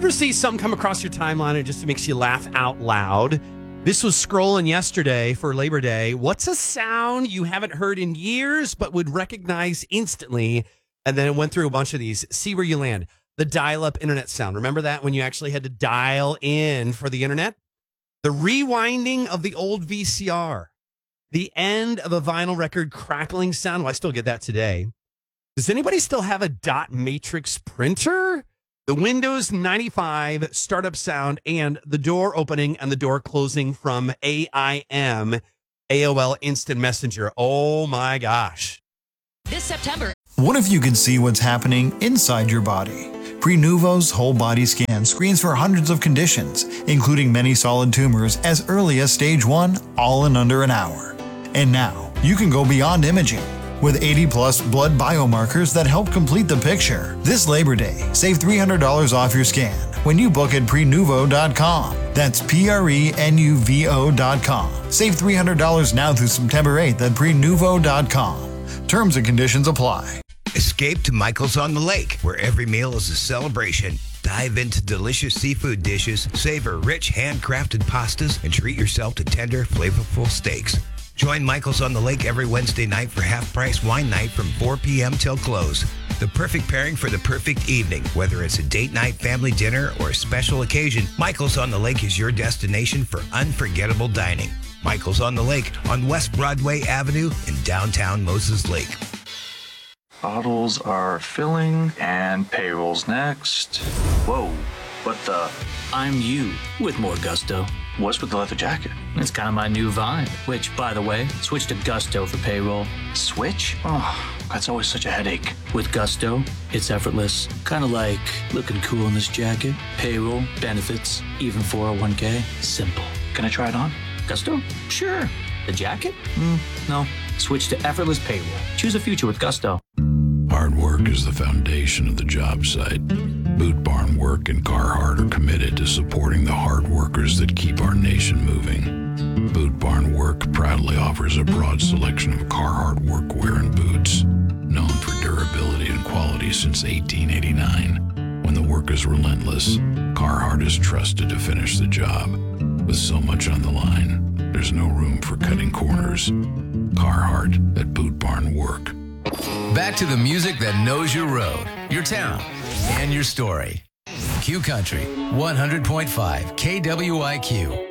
You ever see something come across your timeline and it just makes you laugh out loud? This was scrolling yesterday for Labor Day. What's a sound you haven't heard in years but would recognize instantly? And then it went through a bunch of these. See where you land. The dial-up internet sound. Remember that when you actually had to dial in for the internet? The rewinding of the old VCR. The end of a vinyl record crackling sound. Well, I still get that today. Does anybody still have a dot matrix printer? The Windows 95 startup sound and the door opening and the door closing from AIM, AOL Instant Messenger. Oh my gosh. This September. What if you could see what's happening inside your body? Prenuvo's whole body scan screens for hundreds of conditions, including many solid tumors as early as stage 1, all in under an hour. And now, you can go beyond imaging. With 80-plus blood biomarkers that help complete the picture. This Labor Day, save $300 off your scan when you book at Prenuvo.com. That's Prenuvo.com. Save $300 now through September 8th at Prenuvo.com. Terms and conditions apply. Escape to Michael's on the Lake, where every meal is a celebration. Dive into delicious seafood dishes, savor rich handcrafted pastas, and treat yourself to tender, flavorful steaks. Join Michael's on the Lake every Wednesday night for half-price wine night from 4 p.m. till close. The perfect pairing for the perfect evening. Whether it's a date night, family dinner, or a special occasion, Michael's on the Lake is your destination for unforgettable dining. Michael's on the Lake on West Broadway Avenue in downtown Moses Lake. Bottles are filling and payroll's next. Whoa, what the? I'm you with more gusto. What's with the leather jacket? It's kind of my new vibe, which, by the way, switch to Gusto for payroll. Switch? Oh, that's always such a headache. With Gusto, it's effortless. Kind of like looking cool in this jacket. Payroll, benefits, even 401k. Simple. Can I try it on? Gusto? Sure. The jacket? No. Switch to effortless payroll. Choose a future with Gusto. Hard work is the foundation of the job site. Boot Barn Work and Carhartt are committed to supporting the hard workers that keep our nation moving. Boot Barn Work proudly offers a broad selection of Carhartt workwear and boots, known for durability and quality since 1889. When the work is relentless, Carhartt is trusted to finish the job. With so much on the line, there's no room for cutting corners. Carhartt at Boot Barn Work. Back to the music that knows your road, your town, and your story. Q Country 100.5 KWIQ.